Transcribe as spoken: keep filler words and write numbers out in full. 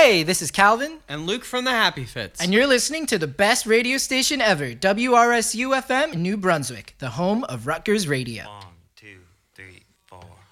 Hey, this is Calvin. And Luke from the Happy Fits. And you're listening to the best radio station ever, W R S U F M in New Brunswick, the home of Rutgers Radio. One, two, three, four.